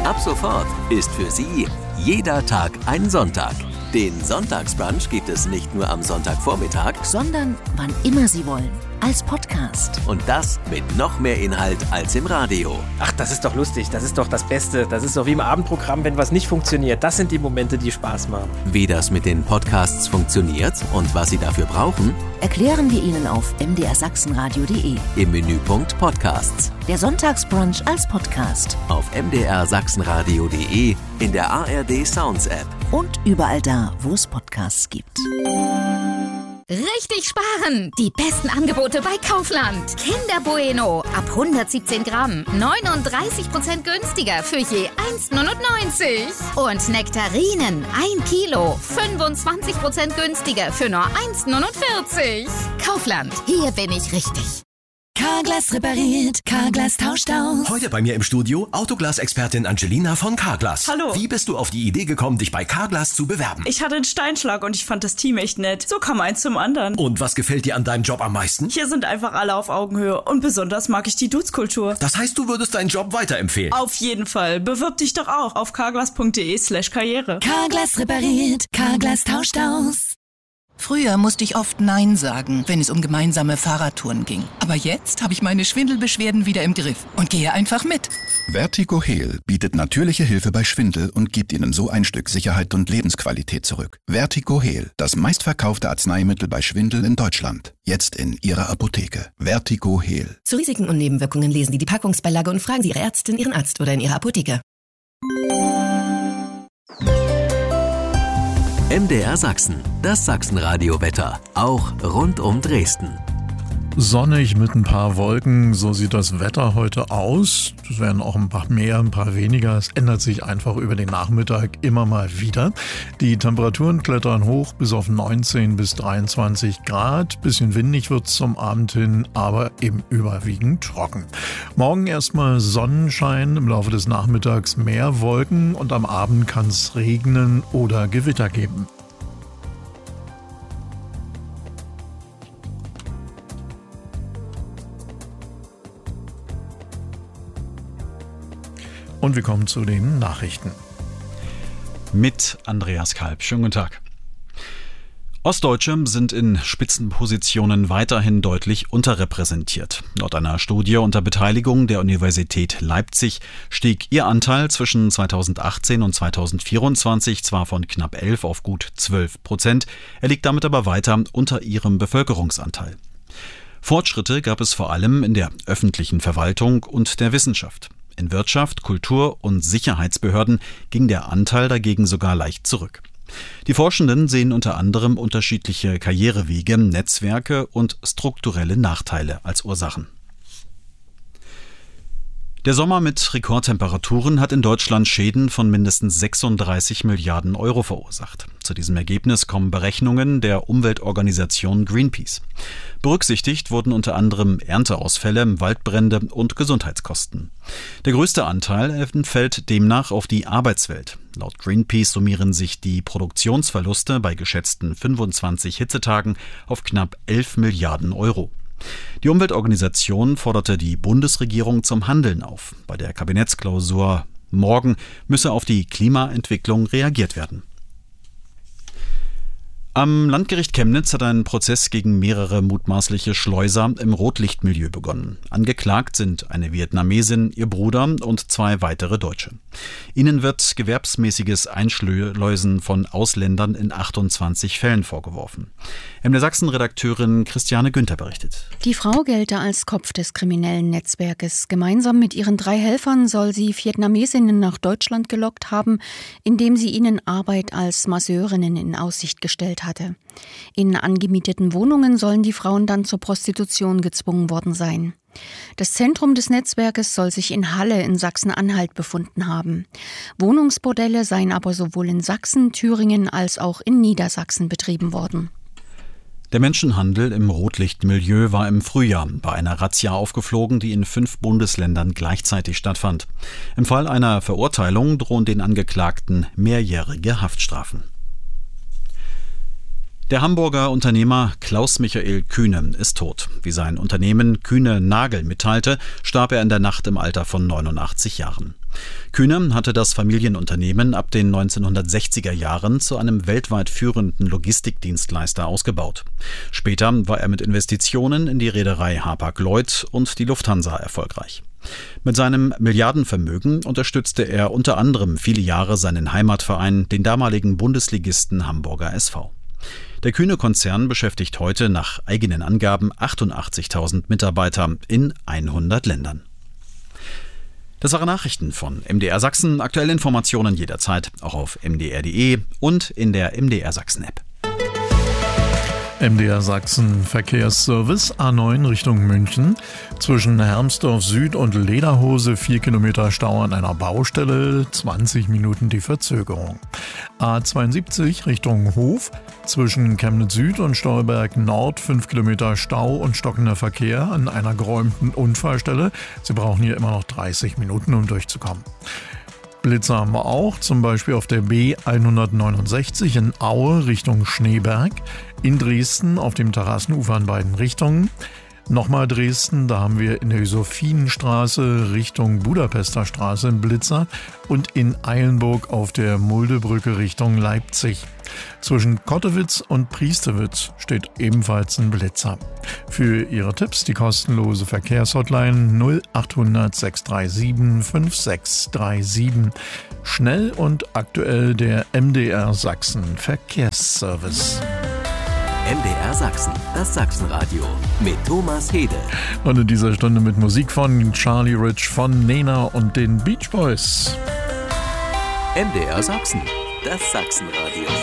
Ab sofort ist für Sie jeder Tag ein Sonntag. Den Sonntagsbrunch gibt es nicht nur am Sonntagvormittag, sondern wann immer Sie wollen. Als Podcast. Und das mit noch mehr Inhalt als im Radio. Ach, das ist doch lustig. Das ist doch das Beste. Das ist doch wie im Abendprogramm, wenn was nicht funktioniert. Das sind die Momente, die Spaß machen. Wie das mit den Podcasts funktioniert und was Sie dafür brauchen, erklären wir Ihnen auf mdrsachsenradio.de. Im Menüpunkt Podcasts. Der Sonntagsbrunch als Podcast. Auf mdrsachsenradio.de, in der ARD Sounds App. Und überall da, wo es Podcasts gibt. Richtig sparen! Die besten Angebote bei Kaufland. Kinder Bueno ab 117 Gramm. 39% günstiger für je 1,99. Und Nektarinen 1 Kilo. 25% günstiger für nur 1,49. Kaufland, hier bin ich richtig. Carglass repariert, Carglass tauscht aus. Heute bei mir im Studio Autoglas-Expertin Angelina von Carglass. Hallo. Wie bist du auf die Idee gekommen, dich bei Carglass zu bewerben? Ich hatte einen Steinschlag und ich fand das Team echt nett. So kam eins zum anderen. Und was gefällt dir an deinem Job am meisten? Hier sind einfach alle auf Augenhöhe und besonders mag ich die Dudes-Kultur. Das heißt, du würdest deinen Job weiterempfehlen? Auf jeden Fall. Bewirb dich doch auch auf carglass.de/karriere. Carglass repariert, Carglass tauscht aus. Früher musste ich oft Nein sagen, wenn es um gemeinsame Fahrradtouren ging. Aber jetzt habe ich meine Schwindelbeschwerden wieder im Griff und gehe einfach mit. VertigoHeal bietet natürliche Hilfe bei Schwindel und gibt Ihnen so ein Stück Sicherheit und Lebensqualität zurück. VertigoHeal, das meistverkaufte Arzneimittel bei Schwindel in Deutschland. Jetzt in Ihrer Apotheke. VertigoHeal. Zu Risiken und Nebenwirkungen lesen Sie die Packungsbeilage und fragen Sie Ihre Ärztin, Ihren Arzt oder in Ihrer Apotheke. MDR Sachsen, das Sachsenradio-Wetter, auch rund um Dresden. Sonnig mit ein paar Wolken, so sieht das Wetter heute aus. Es werden auch ein paar mehr, ein paar weniger. Es ändert sich einfach über den Nachmittag immer mal wieder. Die Temperaturen klettern hoch bis auf 19 bis 23 Grad. Bisschen windig wird es zum Abend hin, aber eben überwiegend trocken. Morgen erstmal Sonnenschein, im Laufe des Nachmittags mehr Wolken und am Abend kann es regnen oder Gewitter geben. Und wir kommen zu den Nachrichten. Mit Andreas Kalb. Schönen guten Tag. Ostdeutsche sind in Spitzenpositionen weiterhin deutlich unterrepräsentiert. Laut einer Studie unter Beteiligung der Universität Leipzig stieg ihr Anteil zwischen 2018 und 2024 zwar von knapp 11 auf gut 12%, er liegt damit aber weiter unter ihrem Bevölkerungsanteil. Fortschritte gab es vor allem in der öffentlichen Verwaltung und der Wissenschaft. In Wirtschaft, Kultur und Sicherheitsbehörden ging der Anteil dagegen sogar leicht zurück. Die Forschenden sehen unter anderem unterschiedliche Karrierewege, Netzwerke und strukturelle Nachteile als Ursachen. Der Sommer mit Rekordtemperaturen hat in Deutschland Schäden von mindestens 36 Milliarden Euro verursacht. Zu diesem Ergebnis kommen Berechnungen der Umweltorganisation Greenpeace. Berücksichtigt wurden unter anderem Ernteausfälle, Waldbrände und Gesundheitskosten. Der größte Anteil entfällt demnach auf die Arbeitswelt. Laut Greenpeace summieren sich die Produktionsverluste bei geschätzten 25 Hitzetagen auf knapp 11 Milliarden Euro. Die Umweltorganisation forderte die Bundesregierung zum Handeln auf. Bei der Kabinettsklausur morgen müsse auf die Klimaentwicklung reagiert werden. Am Landgericht Chemnitz hat ein Prozess gegen mehrere mutmaßliche Schleuser im Rotlichtmilieu begonnen. Angeklagt sind eine Vietnamesin, ihr Bruder und 2 weitere Deutsche. Ihnen wird gewerbsmäßiges Einschleusen von Ausländern in 28 Fällen vorgeworfen. MDR Sachsen-Redakteurin Christiane Günther berichtet. Die Frau gelte als Kopf des kriminellen Netzwerkes. Gemeinsam mit ihren 3 Helfern soll sie Vietnamesinnen nach Deutschland gelockt haben, indem sie ihnen Arbeit als Masseurinnen in Aussicht gestellt hatte. In angemieteten Wohnungen sollen die Frauen dann zur Prostitution gezwungen worden sein. Das Zentrum des Netzwerkes soll sich in Halle in Sachsen-Anhalt befunden haben. Wohnungsbordelle seien aber sowohl in Sachsen, Thüringen als auch in Niedersachsen betrieben worden. Der Menschenhandel im Rotlichtmilieu war im Frühjahr bei einer Razzia aufgeflogen, die in 5 Bundesländern gleichzeitig stattfand. Im Fall einer Verurteilung drohen den Angeklagten mehrjährige Haftstrafen. Der Hamburger Unternehmer Klaus-Michael Kühne ist tot. Wie sein Unternehmen Kühne Nagel mitteilte, starb er in der Nacht im Alter von 89 Jahren. Kühne hatte das Familienunternehmen ab den 1960er Jahren zu einem weltweit führenden Logistikdienstleister ausgebaut. Später war er mit Investitionen in die Reederei Hapag-Lloyd und die Lufthansa erfolgreich. Mit seinem Milliardenvermögen unterstützte er unter anderem viele Jahre seinen Heimatverein, den damaligen Bundesligisten Hamburger SV. Der Kühne-Konzern beschäftigt heute nach eigenen Angaben 88.000 Mitarbeiter in 100 Ländern. Das waren Nachrichten von MDR Sachsen. Aktuelle Informationen jederzeit auch auf mdr.de und in der MDR Sachsen-App. MDR Sachsen Verkehrsservice A9 Richtung München. Zwischen Hermsdorf Süd und Lederhose 4 Kilometer Stau an einer Baustelle, 20 Minuten die Verzögerung. A72 Richtung Hof. Zwischen Chemnitz Süd und Stolberg Nord 5 Kilometer Stau und stockender Verkehr an einer geräumten Unfallstelle. Sie brauchen hier immer noch 30 Minuten, um durchzukommen. Blitzer haben wir auch, zum Beispiel auf der B169 in Aue Richtung Schneeberg, in Dresden auf dem Terrassenufer in beiden Richtungen. Nochmal Dresden, da haben wir in der Sophienstraße Richtung Budapester Straße einen Blitzer und in Eilenburg auf der Muldebrücke Richtung Leipzig. Zwischen Kottewitz und Priestewitz steht ebenfalls ein Blitzer. Für Ihre Tipps die kostenlose Verkehrshotline 0800 637 5637. Schnell und aktuell der MDR Sachsen Verkehrsservice. MDR Sachsen, das Sachsenradio mit Thomas Hede. Und in dieser Stunde mit Musik von Charlie Rich, von Nena und den Beach Boys. MDR Sachsen, das Sachsenradio.